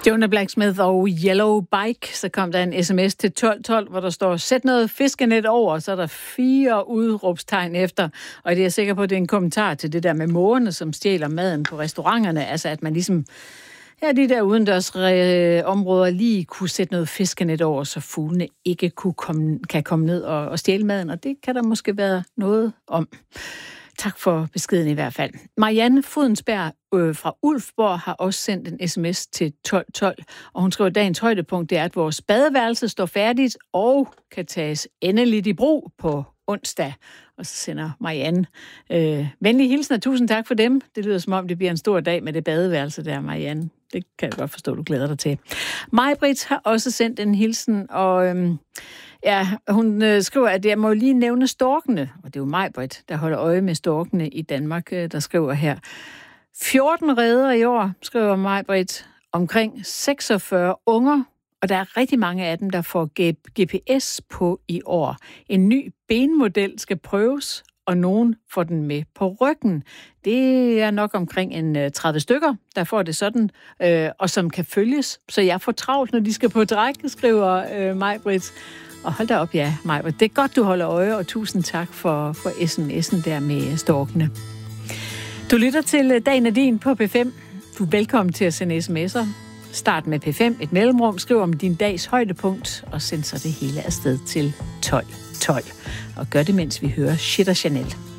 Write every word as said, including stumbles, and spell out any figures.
Jonah Blacksmith og Yellow Bike. Så kom der en sms til tolv tolv, hvor der står, sæt noget fiskenet over, så er der fire udråbstegn efter. Og det er jeg sikker på, at det er en kommentar til det der med mågerne, som stjæler maden på restauranterne. Altså, at man ligesom, ja, de der udendørs øh, områder lige kunne sætte noget fiskenet over, så fuglene ikke kunne komme, kan komme ned og, og stjæle maden. Og det kan der måske være noget om. Tak for beskeden i hvert fald. Marianne Fodensberg øh, fra Ulfborg har også sendt en sms til tolv tolv, og hun skriver, at dagens højdepunkt det er, at vores badeværelse står færdigt og kan tages endeligt i brug på onsdag. Og så sender Marianne øh, venlig hilsen, og tusind tak for dem. Det lyder som om, det bliver en stor dag med det badeværelse der, Marianne. Det kan jeg godt forstå, du glæder dig til. Maj-Brit har også sendt en hilsen, og øhm, ja, hun øh, skriver, at jeg må lige nævne storkene, og det er jo Maj-Brit, der holder øje med storkene i Danmark, øh, der skriver her. fjorten reder i år, skriver Maj-Brit, omkring seksogfyrre unger, og der er rigtig mange af dem, der får G P S på i år. En ny benmodel skal prøves, og nogen får den med på ryggen. Det er nok omkring en tredive stykker, der får det sådan, øh, og som kan følges. Så jeg får travlt, når de skal på dræk, skriver øh, Maj-Brit. Og hold da op, ja, Maj-Brit. Det er godt, du holder øje, og tusind tak for, for sms'en der med storkene. Du lytter til Dagen er din på P fem. Du er velkommen til at sende sms'er. Start med P fem, et mellemrum, skriv om din dags højdepunkt, og send så det hele afsted til tolv tolv. Og gør det, mens vi hører Shit og Chanel.